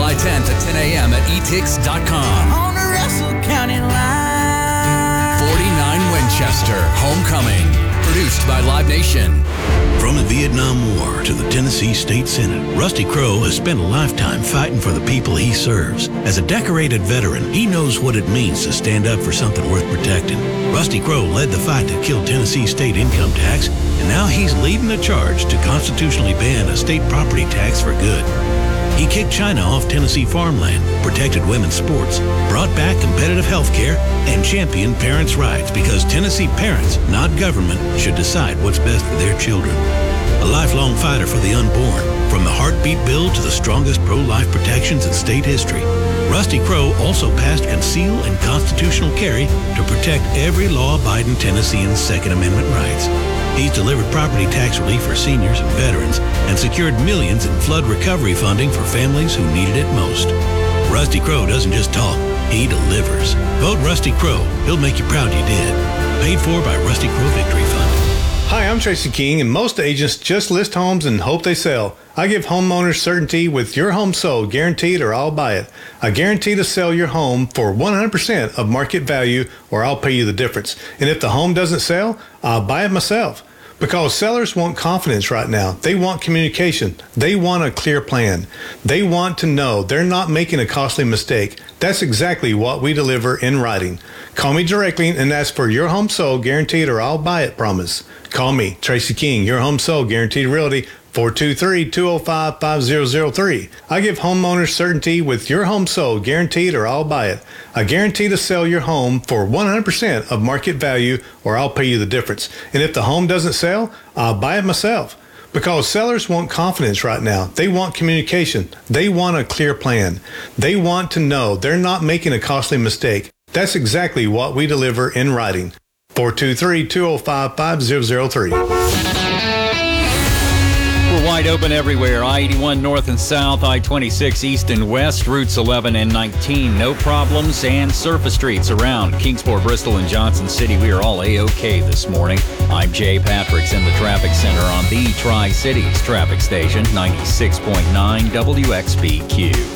July 10th at 10 a.m. at etix.com. On the Russell County line. 49 Winchester, Homecoming. Produced by Live Nation. From the Vietnam War to the Tennessee State Senate, Rusty Crowe has spent a lifetime fighting for the people he serves. As a decorated veteran, he knows what it means to stand up for something worth protecting. Rusty Crowe led the fight to kill Tennessee state income tax, and now he's leading the charge to constitutionally ban a state property tax for good. He kicked China off Tennessee farmland, protected women's sports, brought back competitive health care, and championed parents' rights because Tennessee parents, not government, should decide what's best for their children. A lifelong fighter for the unborn, from the heartbeat bill to the strongest pro-life protections in state history. Rusty Crowe also passed conceal and constitutional carry to protect every law-abiding Tennessean's Second Amendment rights. He's delivered property tax relief for seniors and veterans and secured millions in flood recovery funding for families who needed it most. Rusty Crowe doesn't just talk, he delivers. Vote Rusty Crowe. He'll make you proud you did. Paid for by Rusty Crowe Victory Fund. Hi, I'm Tracy King, and most agents just list homes and hope they sell. I give homeowners certainty with Your Home Sold, guaranteed or I'll buy it. I guarantee to sell your home for 100% of market value or I'll pay you the difference. And if the home doesn't sell, I'll buy it myself. Because sellers want confidence right now. They want communication. They want a clear plan. They want to know they're not making a costly mistake. That's exactly what we deliver in writing. Call me directly and ask for Your Home Sold, guaranteed or I'll buy it promise. Call me, Tracy King, Your Home Sold, Guaranteed Realty, 423-205-5003. I give homeowners certainty with Your Home Sold, guaranteed or I'll buy it. I guarantee to sell your home for 100% of market value or I'll pay you the difference. And if the home doesn't sell, I'll buy it myself. Because sellers want confidence right now. They want communication. They want a clear plan. They want to know they're not making a costly mistake. That's exactly what we deliver in writing. 423-205-5003. We're wide open everywhere. I-81 north and south, I-26 east and west, routes 11 and 19. No problems, and surface streets around Kingsport, Bristol, and Johnson City. We are all A-OK this morning. I'm Jay Patricks in the traffic center on the Tri-Cities traffic station, 96.9 WXBQ.